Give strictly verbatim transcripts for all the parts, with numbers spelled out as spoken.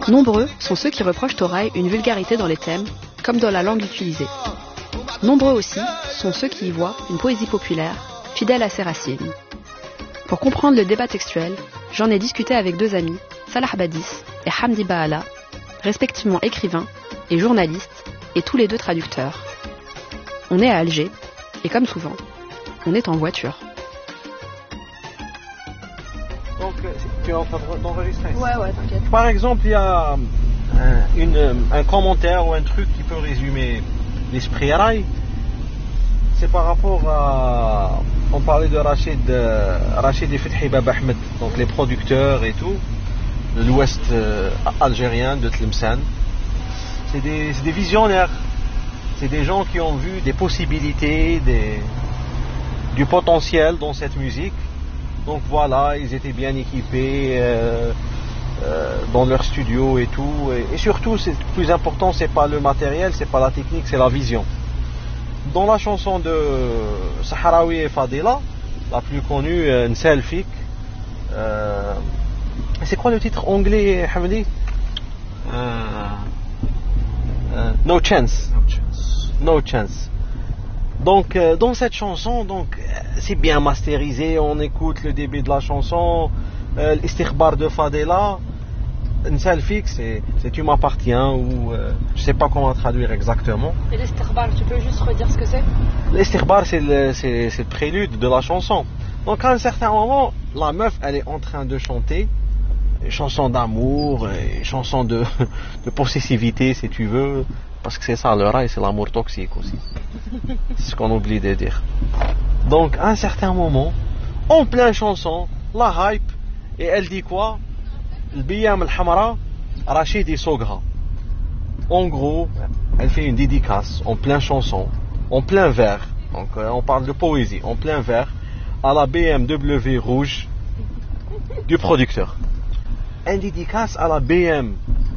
Nombreux sont ceux qui reprochent au rail une vulgarité dans les thèmes, comme dans la langue utilisée. Nombreux aussi sont ceux qui y voient une poésie populaire, fidèle à ses racines. Pour comprendre le débat textuel, j'en ai discuté avec deux amis, Salah Badis et Hamdi Baala, respectivement écrivains et journalistes, et tous les deux traducteurs. On est à Alger, et comme souvent, on est en voiture. Donc, tu es en train d'enregistrer? Ouais, ouais, t'inquiète. Par exemple, il y a un, une, un commentaire ou un truc qui peut résumer l'esprit rail. C'est par rapport à... On parlait de Rachid, euh, Rachid et Fethi Bab Ahmed, donc les producteurs et tout, de l'ouest euh, algérien, de Tlemcen. C'est des, c'est des visionnaires. C'est des gens qui ont vu des possibilités, des, du potentiel dans cette musique. Donc voilà, ils étaient bien équipés euh, euh, dans leur studio et tout. Et, et surtout, c'est, le plus important, c'est pas le matériel, c'est pas la technique, c'est la vision. Dans la chanson de Sahraoui et Fadila, la plus connue, Nsal Fik, euh, c'est quoi le titre anglais, Hamdi? euh, euh, No Chance. No chance. No Chance. Donc, euh, dans cette chanson, donc, c'est bien masterisé, on écoute le début de la chanson, euh, l'istikhbar de Fadila, Nsal Fik, c'est, c'est Tu m'appartiens, ou euh, je sais pas comment traduire exactement. Et l'istikhbar, tu peux juste redire ce que c'est? L'istikhbar, c'est le, c'est, c'est le prélude de la chanson. Donc, à un certain moment, la meuf, elle est en train de chanter, une chanson d'amour, une chanson de, de possessivité, si tu veux, parce que c'est ça, le rail, c'est l'amour toxique aussi. C'est ce qu'on oublie de dire. Donc, à un certain moment, en pleine chanson, la hype, et elle dit quoi? البيام الحمراء رشيد يسوقها. En gros, elle fait une dédicace en plein chanson, en plein vers, donc euh, on parle de poésie, en plein vers, à la B M W rouge du producteur. Une dédicace à la B M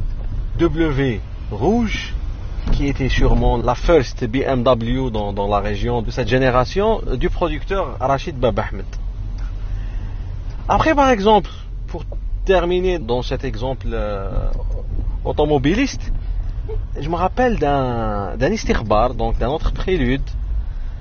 W rouge, qui était sûrement la first B M W dans, dans la région de cette génération, du producteur Rachid Bab Ahmed. Après, par exemple, pour terminer dans cet exemple euh, automobiliste, je me rappelle d'un, d'un istikhbar, donc d'un autre prélude,